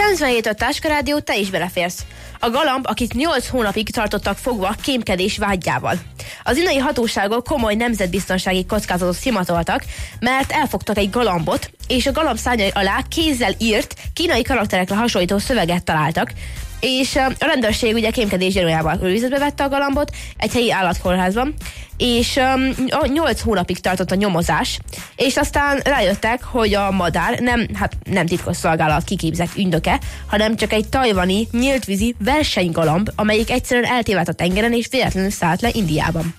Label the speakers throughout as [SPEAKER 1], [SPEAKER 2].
[SPEAKER 1] 97 Táskarádió, te is beleférsz. A galamb, akit 8 hónapig tartottak fogva kémkedés vágyával. Az indiai hatóságok komoly nemzetbiztonsági kockázatot szimatoltak, mert elfogtak egy galambot, és a galamb szárnyai alá kézzel írt, kínai karakterekre hasonlító szöveget találtak, és a rendőrség ugye kémkedés gyanújával őrizetbe vette a galambot egy helyi állatkórházban, és 8 hónapig tartott a nyomozás, és aztán rájöttek, hogy a madár nem titkosszolgálat kiképzett ügynöke, hanem csak egy tajvani nyíltvízi versenygalamb, amelyik egyszerűen eltévedt a tengeren, és véletlenül szállt le Indiában.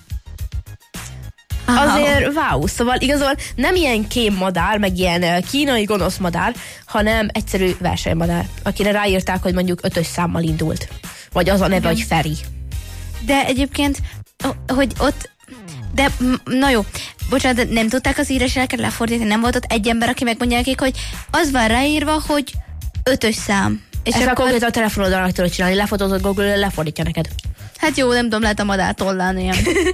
[SPEAKER 1] Azért wow, szóval igazából nem ilyen kém madár, meg ilyen kínai gonosz madár, hanem egyszerű versenymadár, akire ráírták, hogy mondjuk 5-ös számmal indult. Vagy az a neve, hogy Feri.
[SPEAKER 2] De egyébként, hogy ott, de na jó, bocsánat, de nem tudták az írásjeleket lefordítani, nem volt ott egy ember, aki megmondja nekik, hogy az van ráírva, hogy 5-ös szám.
[SPEAKER 1] És ezt akkor konkrétan a telefonodon tudod csinálni, lefotózod Google-ről, lefordítja neked.
[SPEAKER 2] Hát jó, nem tudom, lehet a madár tollán ilyen.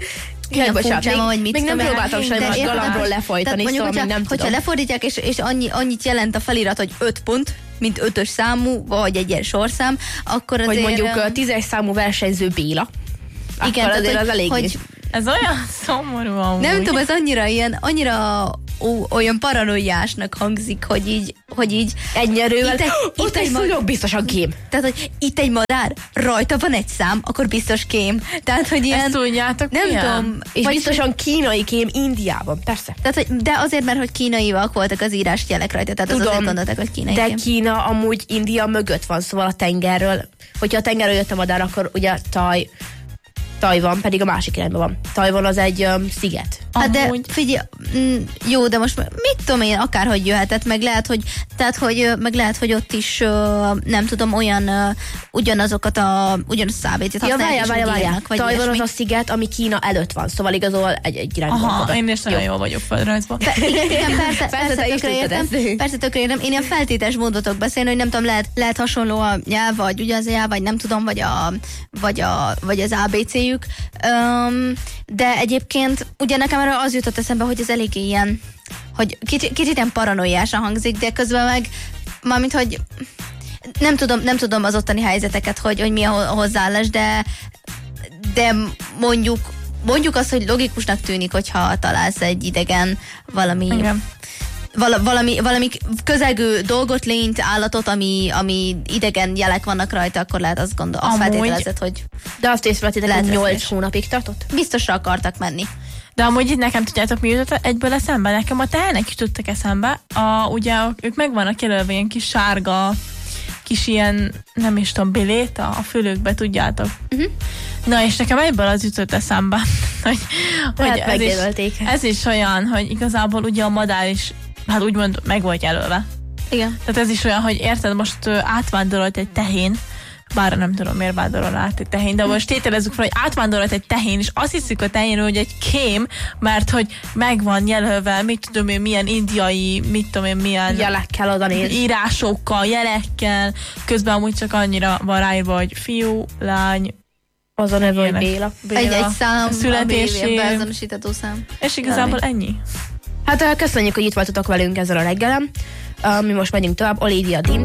[SPEAKER 1] Még nem próbáltam sajnos galambról lefolytani,
[SPEAKER 2] mondjuk,
[SPEAKER 1] szóval még nem tudom.
[SPEAKER 2] Hogyha lefordítják, és annyit jelent a felirat, hogy 5 pont, mint 5-ös számú, vagy egy ilyen sorszám, akkor azért...
[SPEAKER 1] Vagy mondjuk 10-es számú versenyző Béla.
[SPEAKER 2] Igen,
[SPEAKER 1] akkor azért az elég is.
[SPEAKER 3] Ez olyan szomorú amúgy.
[SPEAKER 2] Nem tudom, ez annyira olyan paranoiásnak hangzik, hogy így
[SPEAKER 1] ennyi erővel, ott egy szúnyog biztosan kém.
[SPEAKER 2] Tehát, hogy itt egy madár, rajta van egy szám, akkor biztos kém. Tehát, hogy ilyen...
[SPEAKER 3] Ezt tudjátok,
[SPEAKER 2] nem
[SPEAKER 3] milyen?
[SPEAKER 2] tudom.
[SPEAKER 1] És biztosan kínai kém Indiában, persze.
[SPEAKER 2] Tehát, de azért, mert hogy kínaiak voltak az írásjelek rajta, tehát
[SPEAKER 1] tudom,
[SPEAKER 2] az azért gondolták, hogy kínai
[SPEAKER 1] de
[SPEAKER 2] kém.
[SPEAKER 1] Kína amúgy India mögött van, szóval a tengerről. Hogyha a tengerről jött a madár, akkor ugye Tajvan pedig a másik irányban van. Tajvan az egy sziget.
[SPEAKER 2] Hát de figyelj, jó, de most mit tudom én, akárhogy jöhetett, meg lehet, hogy ott is nem tudom, ugyanazt az ABC-t használják.
[SPEAKER 1] Várjál. Tajvan az a sziget, ami Kína előtt van, szóval igazából egy irányban.
[SPEAKER 3] Aha, én is nagyon jól vagyok földrajzban.
[SPEAKER 2] Igen, persze tökre értem. Én ilyen feltétes mondatok beszélni, hogy nem tudom, lehet hasonló a nyelv, vagy ugyanaz a nyelv, vagy nem tudom, vagy az ABC-jük. De egyébként ugye nekem erről az jutott eszembe, hogy ez elég ilyen, hogy kicsit ilyen paranoiásan hangzik, de közben meg mármint, hogy nem tudom az ottani helyzeteket, hogy mi a hozzáállás, de mondjuk azt, hogy logikusnak tűnik, hogyha találsz egy idegen valami közelgő dolgot, lényt, állatot, ami idegen jelek vannak rajta, akkor lehet azt feltételezed, hogy...
[SPEAKER 1] De azt észrevettétek, hogy 8 hónapig tartott?
[SPEAKER 2] Biztosra akartak menni.
[SPEAKER 3] De amúgy itt nekem tudjátok, mi jutott egyből eszembe? Nekem a tehenek is tudtak eszembe. Ugye ők meg vannak jelölve ilyen kis sárga, kis ilyen, nem is tudom, biléta a fülükbe, tudjátok? Uh-huh. Na, és nekem egyből az jutott eszembe, hogy ez is olyan, hogy igazából ugye a madár is, hát úgymond meg volt jelölve.
[SPEAKER 2] Igen.
[SPEAKER 3] Tehát ez is olyan, hogy érted, most átvándorolt egy tehén, bár nem tudom, miért vándorol át egy tehén, de most tételezzük fel, hogy átvándorolt egy tehén, és azt hiszik a tehénről, hogy egy kém, mert hogy meg van jelölve, mit tudom én, milyen indiai, mit tudom én, milyen
[SPEAKER 1] jelekkel oda néz.
[SPEAKER 3] Írásokkal, jelekkel, közben amúgy csak annyira van ráírva, hogy fiú, lány,
[SPEAKER 1] az a neve, hogy Béla.
[SPEAKER 2] Egy szám,
[SPEAKER 3] születési,
[SPEAKER 2] beazonosítató szám.
[SPEAKER 3] És igazából ennyi.
[SPEAKER 1] Hát köszönjük, hogy itt voltatok velünk ezzel a reggelen. Mi most megyünk tovább. Olivia Dean,